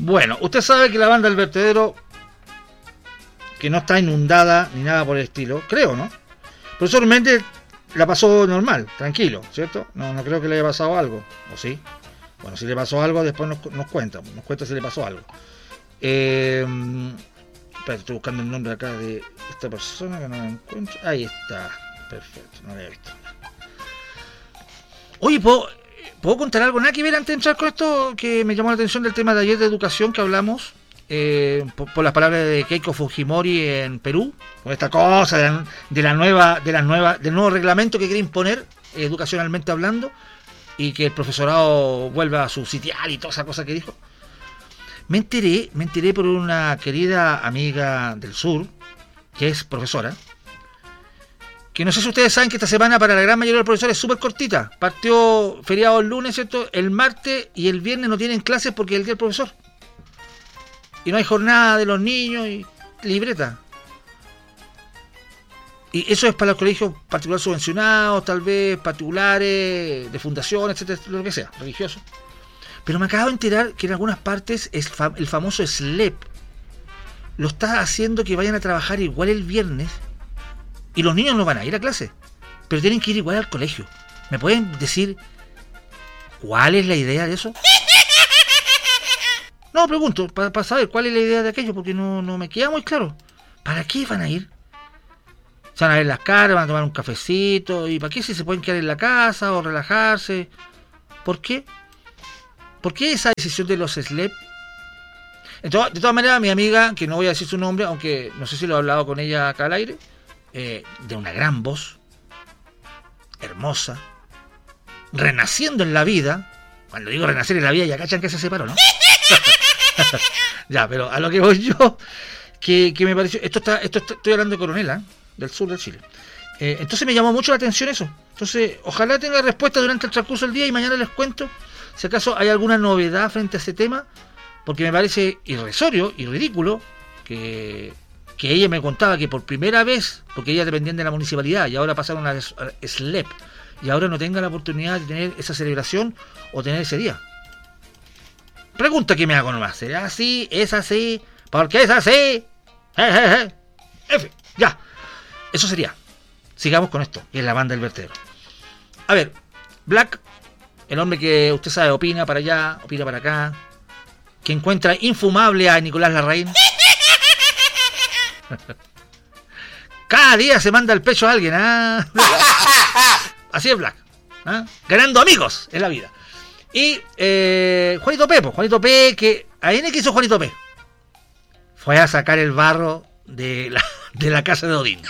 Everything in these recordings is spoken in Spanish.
Bueno, usted sabe que la banda del vertedero, que no está inundada ni nada por el estilo, creo, ¿no? Profesor Méndez la pasó normal, tranquilo, ¿cierto? No creo que le haya pasado algo, ¿o sí? Bueno, si le pasó algo, después nos cuenta si le pasó algo. Espera, estoy buscando el nombre acá de esta persona que no la encuentro. Ahí está, perfecto, no la he visto. Oye, ¿puedo contar algo? Nada que ver antes de entrar con esto, que me llamó la atención del tema de ayer de educación que hablamos, por las palabras de Keiko Fujimori en Perú, con esta cosa del nuevo reglamento que quiere imponer educacionalmente hablando, y que el profesorado vuelva a subsidiar y toda esa cosa que dijo. Me enteré por una querida amiga del sur, que es profesora, que no sé si ustedes saben que esta semana para la gran mayoría de los profesores es súper cortita. Partió feriado el lunes, ¿cierto? El martes y el viernes no tienen clases porque es el día del profesor. Y no hay jornada de los niños y libreta. Y eso es para los colegios particulares subvencionados, tal vez particulares, de fundación, etcétera, lo que sea, religiosos. Pero me acabo de enterar que en algunas partes el famoso SLEP lo está haciendo que vayan a trabajar igual el viernes y los niños no van a ir a clase, pero tienen que ir igual al colegio. ¿Me pueden decir cuál es la idea de eso? No, pregunto, para saber cuál es la idea de aquello, porque no me queda muy claro. ¿Para qué van a ir? Se van a ver las caras, van a tomar un cafecito, ¿y para qué si se pueden quedar en la casa o relajarse? ¿Por qué? ¿Por qué esa decisión de los SLEP? De todas maneras, mi amiga, que no voy a decir su nombre, aunque no sé si lo he hablado con ella acá al aire, de una gran voz, hermosa, renaciendo en la vida. Cuando digo renacer en la vida, ya cachan que se separó, ¿no? Ya, pero a lo que voy yo, que me pareció, estoy hablando de Coronela, del sur de Chile. Entonces me llamó mucho la atención eso. Entonces, ojalá tenga respuesta durante el transcurso del día y mañana les cuento si acaso hay alguna novedad frente a ese tema, porque me parece irrisorio y ridículo que ella me contaba que por primera vez, porque ella dependía de la municipalidad y ahora pasaron a SLEP, y ahora no tenga la oportunidad de tener esa celebración o tener ese día. Pregunta que me hago nomás, ¿será así? ¿Es así? ¿Por qué es así? F, ya. Eso sería. Sigamos con esto, que es la banda del vertedero. A ver, Black, el hombre que usted sabe opina para allá, opina para acá, que encuentra infumable a Nicolás Larraín. Cada día se manda el pecho a alguien, ¿ah? Así es Black, ¿ah? Ganando amigos en la vida. Y Juanito P, que ¿ahí qué hizo Juanito P? Fue a sacar el barro de la casa de Odín.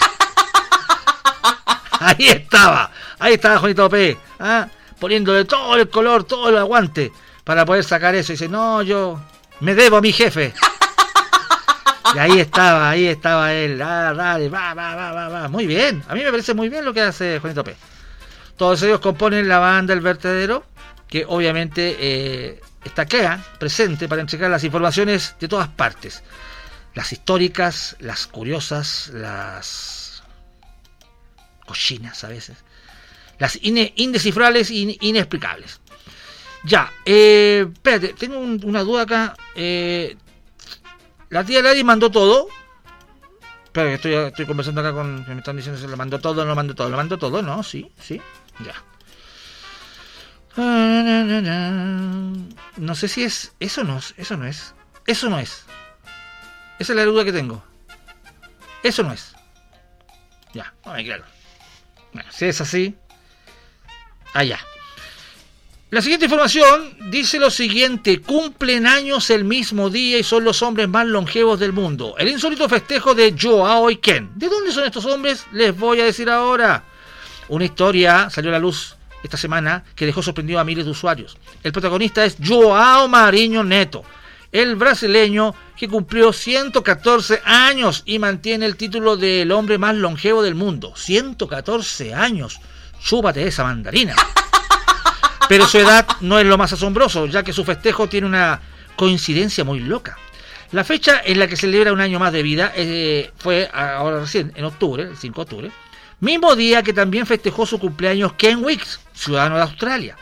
Ahí estaba Juanito P, ¿ah? Poniéndole todo el color, todo el aguante para poder sacar eso. Y dice, no, yo me debo a mi jefe. Y ahí estaba él. Dale, va. Muy bien, a mí me parece muy bien lo que hace Juanito P. Todos ellos componen la banda El Vertedero, que obviamente está acá, presente, para entregar las informaciones de todas partes. Las históricas, las curiosas, las cochinas a veces. Las indescifrables e inexplicables. Ya, espérate, tengo una duda acá. La tía Lady mandó todo. Espera, que estoy conversando acá con... Me están diciendo si lo mandó todo, no lo mandó todo. Lo mandó todo, ¿no? Sí, ya. No sé si es... Eso no es. Esa es la duda que tengo. Eso no es. Ya, no me claro. Bueno, si es así... Allá. La siguiente información dice lo siguiente: cumplen años el mismo día y son los hombres más longevos del mundo. El insólito festejo de Joao y Ken. ¿De dónde son estos hombres? Les voy a decir ahora. Una historia salió a la luz esta semana que dejó sorprendido a miles de usuarios. El protagonista es Joao Marinho Neto, el brasileño que cumplió 114 años y mantiene el título del hombre más longevo del mundo. 114 años. Chúpate esa mandarina. Pero su edad no es lo más asombroso, ya que su festejo tiene una coincidencia muy loca. La fecha en la que celebra un año más de vida fue ahora recién, en octubre, el 5 de octubre, mismo día que también festejó su cumpleaños Ken Wicks, ciudadano de Australia.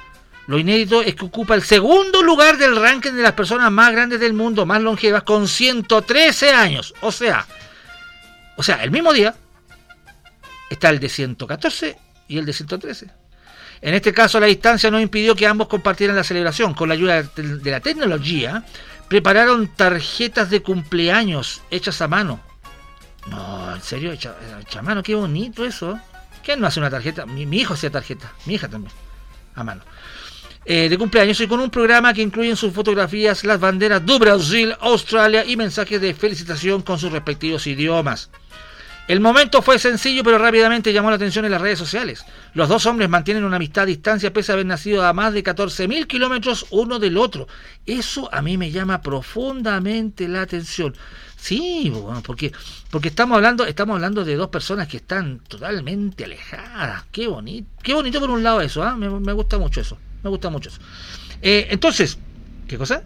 Lo inédito es que ocupa el segundo lugar del ranking de las personas más grandes del mundo, más longevas, con 113 años. O sea, el mismo día está el de 114 y el de 113. En este caso, la distancia no impidió que ambos compartieran la celebración. Con la ayuda de la tecnología, prepararon tarjetas de cumpleaños hechas a mano. No, en serio, hecha a mano, qué bonito eso. ¿Quién no hace una tarjeta? Mi hijo hacía tarjeta, mi hija también, a mano. De cumpleaños y con un programa que incluye en sus fotografías las banderas de Brasil, Australia y mensajes de felicitación con sus respectivos idiomas. El momento fue sencillo, pero rápidamente llamó la atención en las redes sociales. Los dos hombres mantienen una amistad a distancia pese a haber nacido a más de 14.000 kilómetros uno del otro. Eso a mí me llama profundamente la atención. Sí, bueno, porque estamos hablando de dos personas que están totalmente alejadas. Qué bonito por un lado eso, ¿eh? Me gusta mucho eso. Entonces, ¿qué cosa?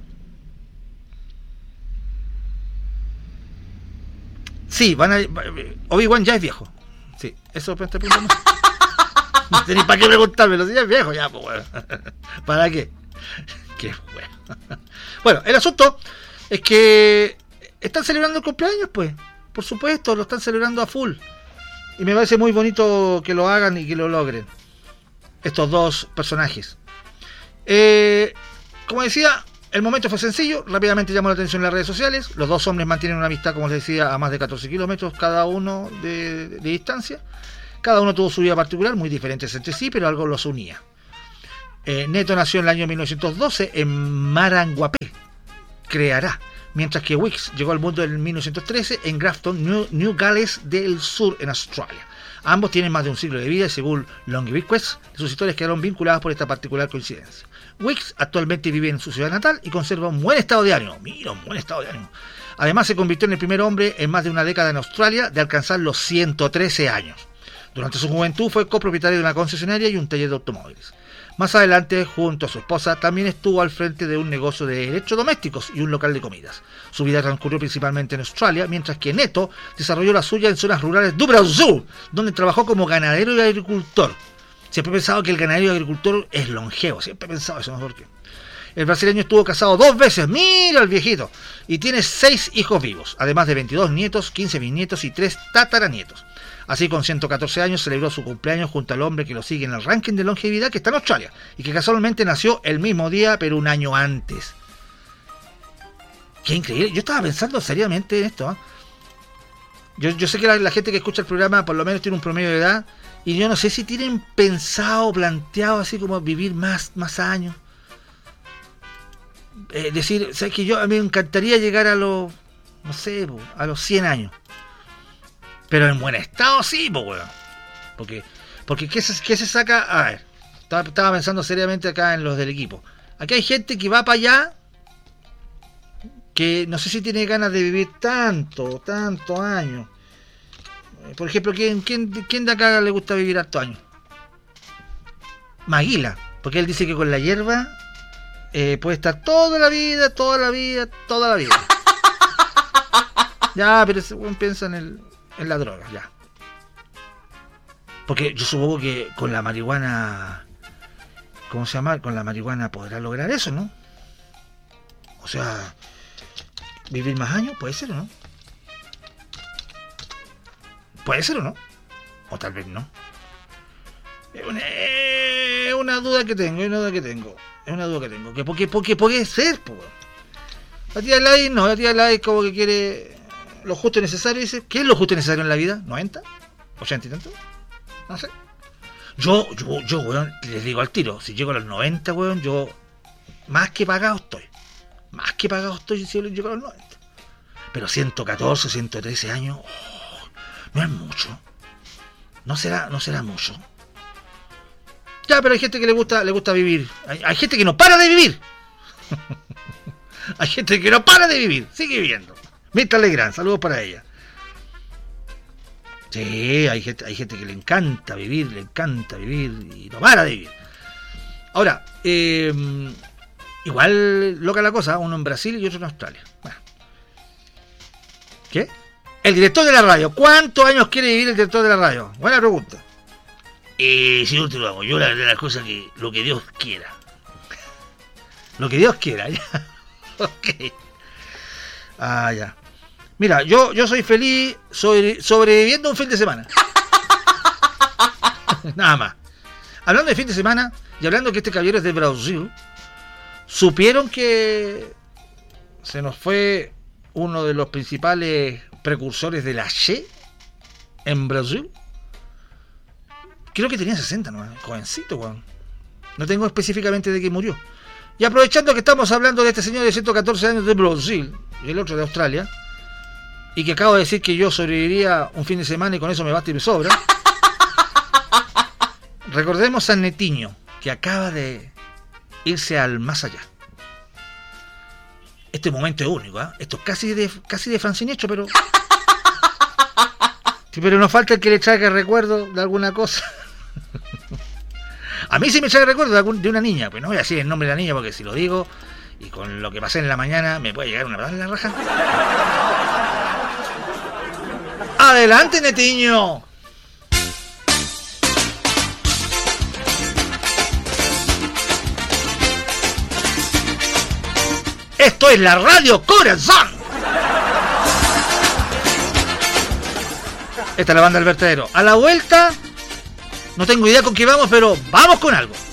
Sí, Obi-Wan ya es viejo. Sí, eso te preguntamos. No tenéis para qué preguntármelo, si ya es viejo, ya, pues bueno. ¿Para qué? Qué bueno. Bueno, el asunto es que están celebrando el cumpleaños, pues. Por supuesto, lo están celebrando a full. Y me parece muy bonito que lo hagan y que lo logren. Estos dos personajes. Como decía, el momento fue sencillo, rápidamente llamó la atención en las redes sociales. Los dos hombres mantienen una amistad, como les decía, a más de 14 kilómetros cada uno de distancia. Cada uno tuvo su vida particular, muy diferentes entre sí, pero algo los unía. Neto nació en el año 1912 en Maranguapé, Creará, mientras que Wicks llegó al mundo en 1913 en Grafton, New Gales del Sur, en Australia. Ambos tienen más de un siglo de vida y según Longevity Quest, sus historias quedaron vinculadas por esta particular coincidencia. Wicks actualmente vive en su ciudad natal y conserva un buen estado de ánimo. Mira, un buen estado de ánimo. Además se convirtió en el primer hombre en más de una década en Australia de alcanzar los 113 años. Durante su juventud fue copropietario de una concesionaria y un taller de automóviles. Más adelante, junto a su esposa, también estuvo al frente de un negocio de electrodomésticos y un local de comidas. Su vida transcurrió principalmente en Australia, mientras que Neto desarrolló la suya en zonas rurales de Brasil, donde trabajó como ganadero y agricultor. Siempre he pensado que el ganadero y agricultor es longevo, siempre he pensado eso, no sé por qué. El brasileño estuvo casado 2 veces, mira el viejito, y tiene 6 hijos vivos, además de 22 nietos, 15 bisnietos y 3 tataranietos. Así, con 114 años, celebró su cumpleaños junto al hombre que lo sigue en el ranking de longevidad, que está en Australia, y que casualmente nació el mismo día, pero un año antes. Qué increíble. Yo estaba pensando seriamente en esto, ¿eh? Yo sé que la gente que escucha el programa por lo menos tiene un promedio de edad, y yo no sé si tienen pensado, planteado así como vivir más años. Decir, ¿sabes qué? A mí me encantaría llegar a los, no sé, a los 100 años. Pero en buen estado sí, pues, weón. Porque ¿qué se saca? A ver, estaba pensando seriamente acá en los del equipo. Aquí hay gente que va para allá, que no sé si tiene ganas de vivir tantos años. Por ejemplo, ¿quién de acá le gusta vivir hartos años? Maguila, porque él dice que con la hierba puede estar toda la vida. Ya, pero ese weón piensa en la droga, ya. Porque yo supongo que con la marihuana, ¿cómo se llama? Con la marihuana podrá lograr eso, ¿no? O sea, vivir más años, puede ser o no. Puede ser o no. O tal vez no. Es una duda que tengo. Que porque puede ser, pues. La tía Lai no, la tía Lai como que quiere lo justo y necesario, dice. ¿Qué es lo justo y necesario en la vida? ¿90? ¿80 y tanto? No sé. Yo, weón, les digo al tiro, si llego a los 90, weón, yo más que pagado estoy si llego a los 90. Pero 114, 113 años, no es mucho. No será mucho. Ya, pero hay gente que le gusta vivir. Hay gente que no para de vivir. Hay gente que no para de vivir, sigue viviendo. Mirta Legrand, saludos para ella. Sí, hay gente que le encanta vivir y no para de vivir. Ahora, igual loca la cosa, uno en Brasil y otro en Australia. Bueno. ¿Qué? El director de la radio. ¿Cuántos años quiere vivir el director de la radio? Buena pregunta. Si no te lo hago, yo la verdad las cosas que lo que Dios quiera. Lo que Dios quiera, ya. Ok. Ah, ya. Mira, yo soy feliz sobreviviendo un fin de semana. Nada más. Hablando de fin de semana, y hablando que este caballero es de Brasil, ¿supieron que se nos fue uno de los principales precursores de la Che en Brasil? Creo que tenía 60, ¿no? Jovencito, weón. No tengo específicamente de quién murió. Y aprovechando que estamos hablando de este señor de 114 años de Brasil y el otro de Australia, y que acabo de decir que yo sobreviviría un fin de semana y con eso me basta y me sobra, recordemos a Netiño, que acaba de irse al más allá. Este momento es único, ¿eh? Esto es casi de Francinecho, pero... Sí, pero nos falta el que le traiga recuerdo de alguna cosa. A mí sí me trae recuerdo de una niña, pues no voy a decir el nombre de la niña porque si lo digo y con lo que pasé en la mañana me puede llegar una patada en la raja. ¡Adelante, Netiño! Esto es la Radio Corazón. Esta es la banda del vertedero. A la vuelta, no tengo idea con qué vamos, pero vamos con algo.